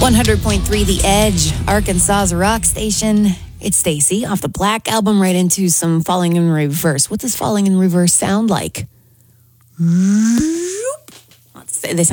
100.3 The Edge, Arkansas's rock station. It's Stacy off the Black album, right into some Falling in Reverse. What does Falling in Reverse sound like? They sound